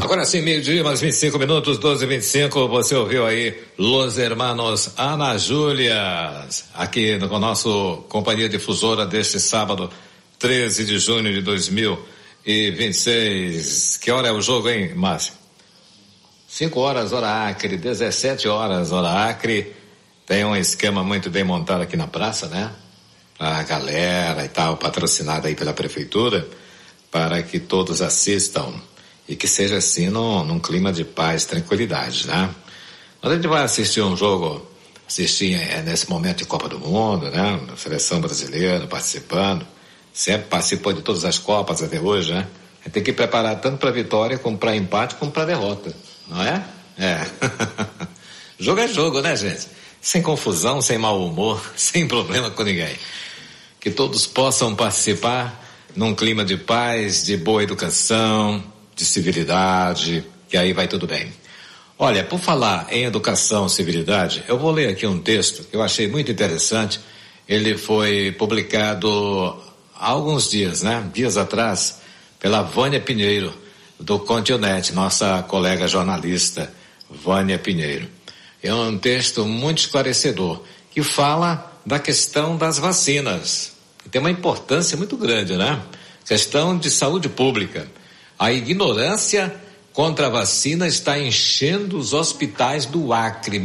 Agora sim, meio-dia, mais 25 minutos, 12h25, você ouviu aí Los Hermanos Ana Júlia, aqui no nosso Companhia Difusora deste sábado, 13 de junho de 2026. Que hora é o jogo, hein, Márcio? 5 horas, hora Acre, 17 horas, hora Acre. Tem um esquema muito bem montado aqui na praça, né? A galera e tal, patrocinado aí pela prefeitura, para que todos assistam. E que seja assim num clima de paz, tranquilidade, né? Mas a gente vai assistir um jogo, nesse momento de Copa do Mundo, né? A seleção brasileira participando, sempre participou de todas as Copas até hoje, né? A gente tem que preparar tanto para vitória, como para empate, como para derrota, não é? É. Jogo é jogo, né, gente? Sem confusão, sem mau humor, sem problema com ninguém. Que todos possam participar num clima de paz, de boa educação, de civilidade, que aí vai tudo bem. Olha, por falar em educação, civilidade, eu vou ler aqui um texto que eu achei muito interessante. Ele foi publicado há alguns dias, né? Dias atrás, pela Vânia Pinheiro, do Continente, nossa colega jornalista, Vânia Pinheiro. É um texto muito esclarecedor, que fala da questão das vacinas, que tem uma importância muito grande, né? Questão de saúde pública. A ignorância contra a vacina está enchendo os hospitais do Acre,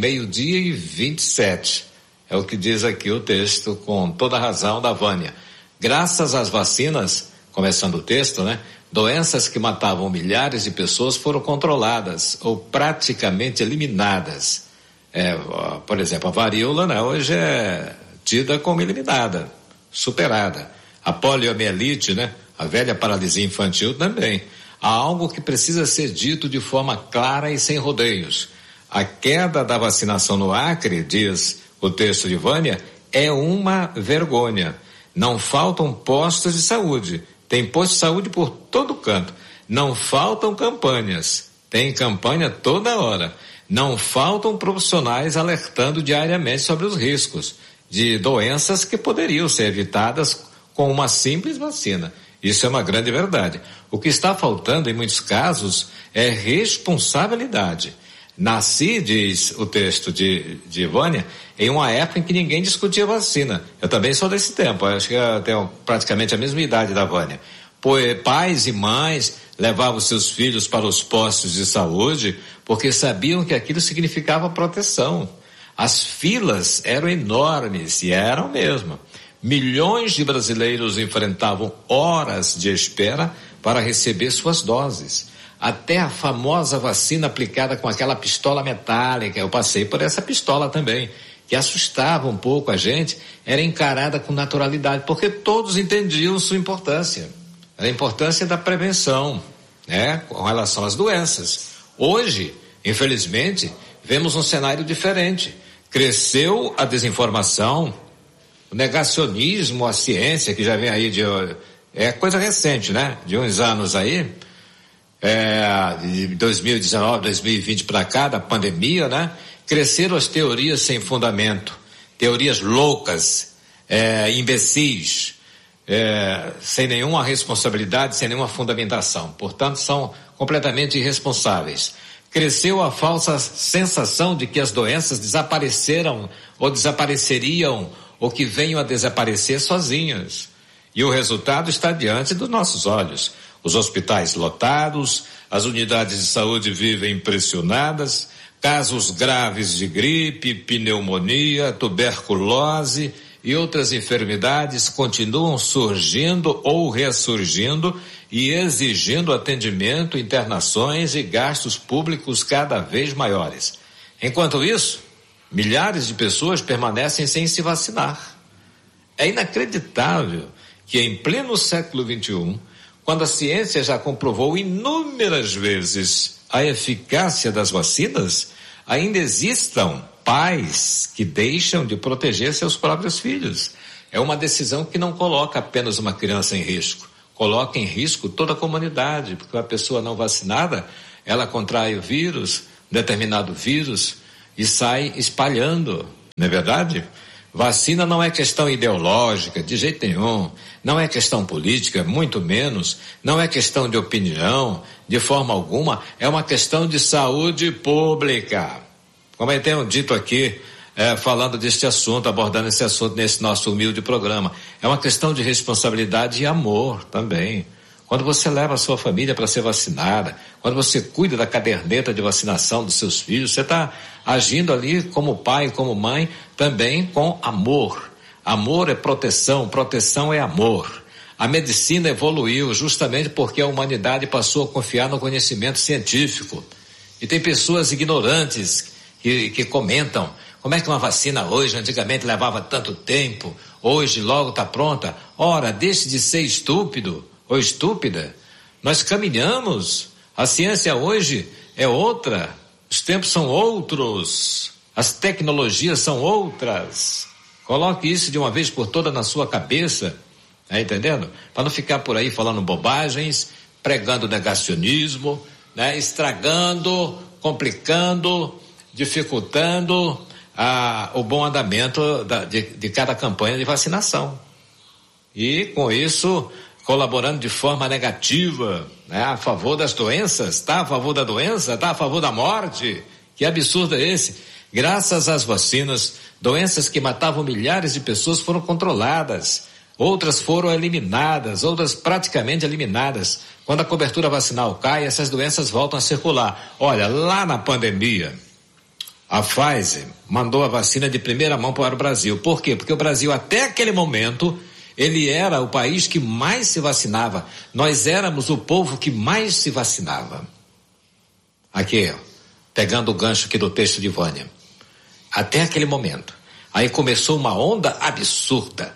12h27. É o que diz aqui o texto, com toda a razão da Vânia. Graças às vacinas, começando o texto, né? Doenças que matavam milhares de pessoas foram controladas ou praticamente eliminadas. Por exemplo, a varíola, né, hoje é tida como eliminada, superada. A poliomielite, né? A velha paralisia infantil também. Há algo que precisa ser dito de forma clara e sem rodeios. A queda da vacinação no Acre, diz o texto de Vânia, é uma vergonha. Não faltam postos de saúde. Tem posto de saúde por todo canto. Não faltam campanhas. Tem campanha toda hora. Não faltam profissionais alertando diariamente sobre os riscos de doenças que poderiam ser evitadas com uma simples vacina. Isso é uma grande verdade. O que está faltando em muitos casos é responsabilidade. Nasci, diz o texto de Vânia, em uma época em que ninguém discutia vacina. Eu também sou desse tempo, acho que eu tenho praticamente a mesma idade da Vânia. Pais e mães levavam seus filhos para os postos de saúde porque sabiam que aquilo significava proteção. As filas eram enormes, e eram mesmo. Milhões de brasileiros enfrentavam horas de espera para receber suas doses. Até a famosa vacina aplicada com aquela pistola metálica, eu passei por essa pistola também, que assustava um pouco a gente, era encarada com naturalidade, porque todos entendiam sua importância. A importância da prevenção, né, com relação às doenças. Hoje, infelizmente, vemos um cenário diferente. Cresceu a desinformação, o negacionismo, a ciência, que já vem aí é coisa recente, né? De uns anos aí, de 2019, 2020 para cá, da pandemia, né? Cresceram as teorias sem fundamento, teorias loucas, imbecis, sem nenhuma responsabilidade, sem nenhuma fundamentação. Portanto, são completamente irresponsáveis. Cresceu a falsa sensação de que as doenças desapareceram ou desapareceriam ou que venham a desaparecer sozinhas. E o resultado está diante dos nossos olhos. Os hospitais lotados, as unidades de saúde vivem pressionadas, casos graves de gripe, pneumonia, tuberculose e outras enfermidades continuam surgindo ou ressurgindo e exigindo atendimento, internações e gastos públicos cada vez maiores. Enquanto isso, milhares de pessoas permanecem sem se vacinar. É inacreditável que em pleno século XXI, quando a ciência já comprovou inúmeras vezes a eficácia das vacinas, ainda existam pais que deixam de proteger seus próprios filhos. É uma decisão que não coloca apenas uma criança em risco, coloca em risco toda a comunidade, porque uma pessoa não vacinada, ela contrai o vírus, determinado vírus, e sai espalhando, não é verdade? Vacina não é questão ideológica, de jeito nenhum. Não é questão política, muito menos. Não é questão de opinião, de forma alguma. É uma questão de saúde pública. Como eu tenho dito aqui, falando deste assunto, abordando esse assunto nesse nosso humilde programa. É uma questão de responsabilidade e amor também. Quando você leva a sua família para ser vacinada, quando você cuida da caderneta de vacinação dos seus filhos, você está agindo ali como pai, como mãe, também com amor. Amor é proteção, proteção é amor. A medicina evoluiu justamente porque a humanidade passou a confiar no conhecimento científico. E tem pessoas ignorantes que comentam, como é que uma vacina hoje, antigamente levava tanto tempo, hoje logo está pronta? Ora, deixe de ser estúpido ou estúpida. Nós caminhamos. A ciência hoje é outra. Os tempos são outros. As tecnologias são outras. Coloque isso de uma vez por todas na sua cabeça. Tá entendendo? Para não ficar por aí falando bobagens, pregando negacionismo, né? Estragando, complicando, dificultando o bom andamento de cada campanha de vacinação. E com isso colaborando de forma negativa, né? A favor das doenças, tá a favor da doença, tá a favor da morte. Que absurdo é esse? Graças às vacinas, doenças que matavam milhares de pessoas foram controladas, outras foram eliminadas, outras praticamente eliminadas. Quando a cobertura vacinal cai, essas doenças voltam a circular. Olha, lá na pandemia, a Pfizer mandou a vacina de primeira mão para o Brasil. Por quê? Porque o Brasil, até aquele momento, ele era o país que mais se vacinava. Nós éramos o povo que mais se vacinava. Aqui, pegando o gancho aqui do texto de Vânia. Até aquele momento. Aí começou uma onda absurda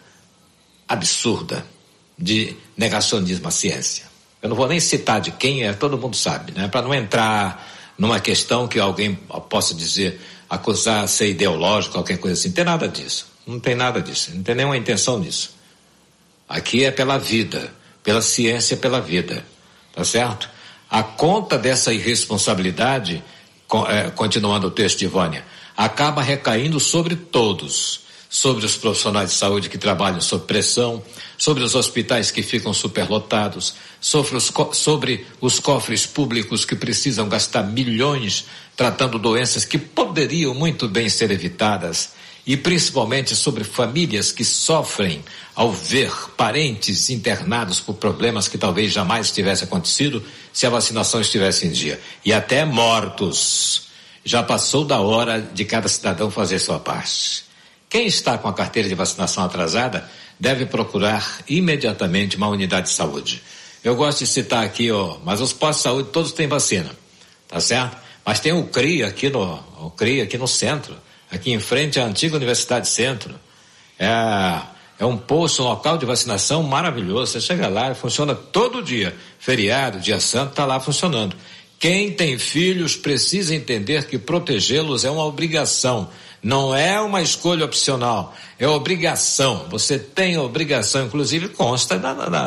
de negacionismo à ciência. Eu não vou nem citar de quem é, todo mundo sabe, né? Para não entrar numa questão que alguém possa dizer, acusar ser ideológico, qualquer coisa assim. Não tem nada disso. Não tem nada disso. Não tem nenhuma intenção nisso. Aqui é pela vida, pela ciência, pela vida, tá certo? A conta dessa irresponsabilidade, continuando o texto de Vânia, acaba recaindo sobre todos, sobre os profissionais de saúde que trabalham sob pressão, sobre os hospitais que ficam superlotados, sobre os cofres públicos que precisam gastar milhões tratando doenças que poderiam muito bem ser evitadas, e principalmente sobre famílias que sofrem ao ver parentes internados por problemas que talvez jamais tivesse acontecido se a vacinação estivesse em dia. E até mortos. Já passou da hora de cada cidadão fazer sua parte. Quem está com a carteira de vacinação atrasada deve procurar imediatamente uma unidade de saúde. Eu gosto de citar aqui, mas os postos de saúde todos têm vacina, tá certo? Mas tem o CRI aqui no centro, aqui em frente à antiga Universidade Centro. É um posto, um local de vacinação maravilhoso. Você chega lá e funciona todo dia. Feriado, dia santo, está lá funcionando. Quem tem filhos precisa entender que protegê-los é uma obrigação. Não é uma escolha opcional, é obrigação. Você tem a obrigação, inclusive consta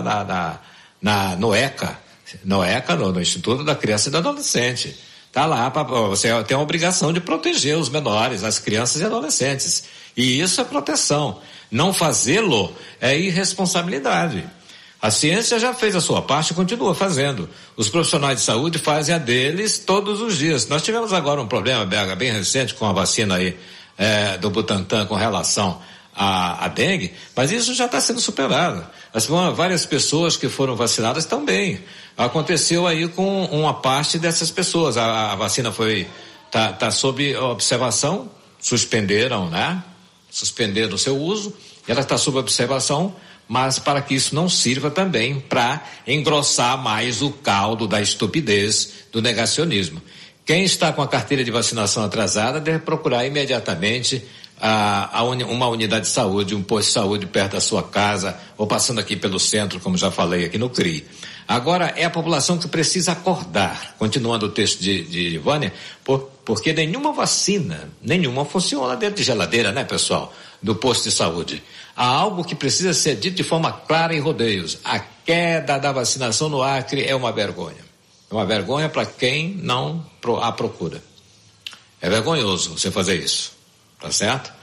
no ECA, no Instituto da Criança e do Adolescente. Tá lá, você tem a obrigação de proteger os menores, as crianças e adolescentes. E isso é proteção. Não fazê-lo é irresponsabilidade. A ciência já fez a sua parte e continua fazendo. Os profissionais de saúde fazem a deles todos os dias. Nós tivemos agora um problema, BH, bem recente com a vacina aí do Butantan com relação à dengue, mas isso já está sendo superado. Várias pessoas que foram vacinadas estão bem. Aconteceu aí com uma parte dessas pessoas. A vacina tá sob observação, suspenderam, né? Suspenderam o seu uso, ela está sob observação, mas para que isso não sirva também para engrossar mais o caldo da estupidez do negacionismo. Quem está com a carteira de vacinação atrasada deve procurar imediatamente uma unidade de saúde, um posto de saúde perto da sua casa, ou passando aqui pelo centro, como já falei aqui no CRI. Agora, é a população que precisa acordar, continuando o texto de Vânia, porque nenhuma vacina, funciona dentro de geladeira, né, pessoal, do posto de saúde. Há algo que precisa ser dito de forma clara em rodeios. A queda da vacinação no Acre é uma vergonha. É uma vergonha para quem não a procura. É vergonhoso você fazer isso, tá certo?